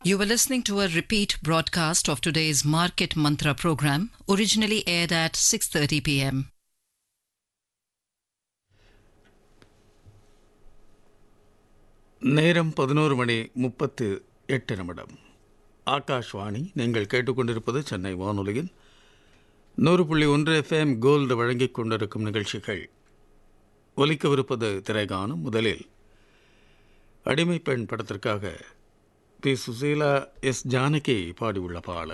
You were listening to a repeat broadcast of today's Market Mantra program, originally aired at 6:30 p.m. நேரம் 11:38. ஆகாஷ்வாணி. நீங்கள் கேட்டுக்கொண்டிருப்பது சென்னை வானொலியின் 100.1 FM gold வழங்கிக் கொண்டிருக்கும் நிகழ்ச்சிகள். ஒலிக்கவிருப்பது திரைகாணும். முதலில் அடிமை பெண் படத்திற்காக பி. சுசீலா, எஸ். ஜானகி பாடியுள்ள பாடல்.